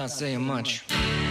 Not saying much.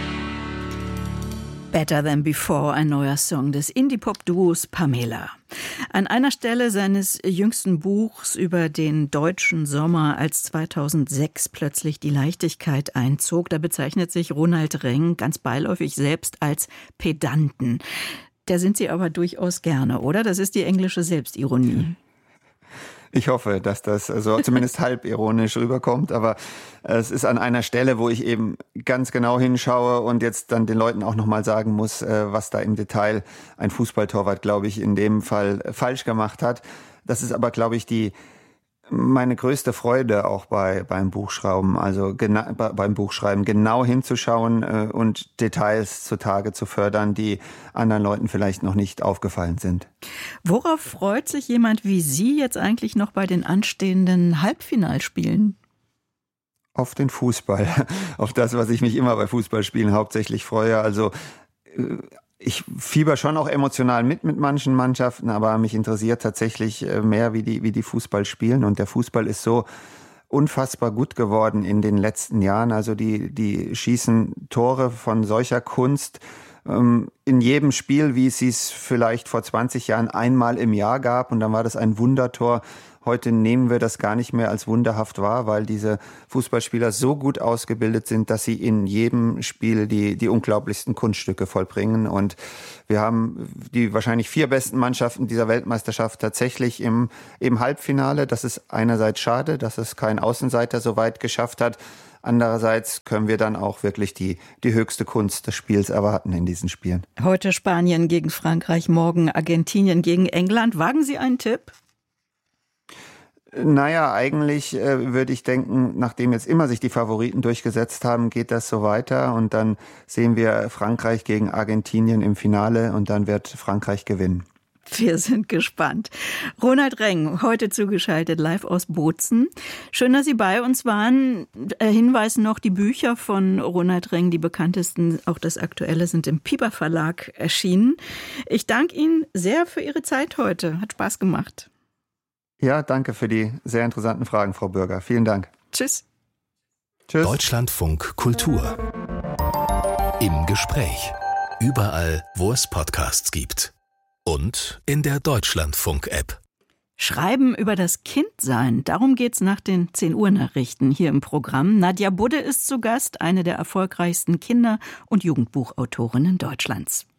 Better Than Before, ein neuer Song des Indie-Pop-Duos Pamela. An einer Stelle seines jüngsten Buchs über den deutschen Sommer, als 2006 plötzlich die Leichtigkeit einzog, da bezeichnet sich Ronald Reng ganz beiläufig selbst als Pedanten. Der sind Sie aber durchaus gerne, oder? Das ist die englische Selbstironie. Ich hoffe, dass das so zumindest halb ironisch rüberkommt, aber es ist an einer Stelle, wo ich eben ganz genau hinschaue und jetzt dann den Leuten auch nochmal sagen muss, was da im Detail ein Fußballtorwart, glaube ich, in dem Fall falsch gemacht hat. Das ist aber, glaube ich, meine größte Freude auch beim Buchschreiben, also beim Buchschreiben genau hinzuschauen und Details zutage zu fördern, die anderen Leuten vielleicht noch nicht aufgefallen sind. Worauf freut sich jemand wie Sie jetzt eigentlich noch bei den anstehenden Halbfinalspielen? Auf den Fußball, auf das, was ich mich immer bei Fußballspielen hauptsächlich freue. Also ich fieber schon auch emotional mit manchen Mannschaften, aber mich interessiert tatsächlich mehr, wie die Fußball spielen. Und der Fußball ist so unfassbar gut geworden in den letzten Jahren. Also die schießen Tore von solcher Kunst in jedem Spiel, wie es es vielleicht vor 20 Jahren einmal im Jahr gab. Und dann war das ein Wundertor. Heute nehmen wir das gar nicht mehr als wunderhaft wahr, weil diese Fußballspieler so gut ausgebildet sind, dass sie in jedem Spiel die unglaublichsten Kunststücke vollbringen. Und wir haben die wahrscheinlich 4 besten Mannschaften dieser Weltmeisterschaft tatsächlich im Halbfinale. Das ist einerseits schade, dass es kein Außenseiter so weit geschafft hat. Andererseits können wir dann auch wirklich die höchste Kunst des Spiels erwarten in diesen Spielen. Heute Spanien gegen Frankreich, morgen Argentinien gegen England. Wagen Sie einen Tipp? Naja, eigentlich würde ich denken, nachdem jetzt immer sich die Favoriten durchgesetzt haben, geht das so weiter und dann sehen wir Frankreich gegen Argentinien im Finale und dann wird Frankreich gewinnen. Wir sind gespannt. Ronald Reng, heute zugeschaltet, live aus Bozen. Schön, dass Sie bei uns waren. Hinweis noch, die Bücher von Ronald Reng, die bekanntesten, auch das aktuelle, sind im Piper Verlag erschienen. Ich danke Ihnen sehr für Ihre Zeit heute. Hat Spaß gemacht. Ja, danke für die sehr interessanten Fragen, Frau Bürger. Vielen Dank. Tschüss. Tschüss. Deutschlandfunk Kultur. Im Gespräch. Überall, wo es Podcasts gibt. Und in der Deutschlandfunk-App. Schreiben über das Kindsein, darum geht's nach den 10 Uhr Nachrichten hier im Programm. Nadja Budde ist zu Gast, eine der erfolgreichsten Kinder- und Jugendbuchautorinnen Deutschlands.